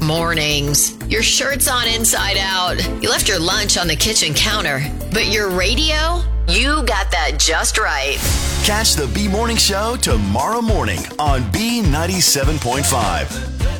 Mornings. Your shirt's on inside out. You left your lunch on the kitchen counter. But your radio? You got that just right. Catch the B Morning Show tomorrow morning on B97.5.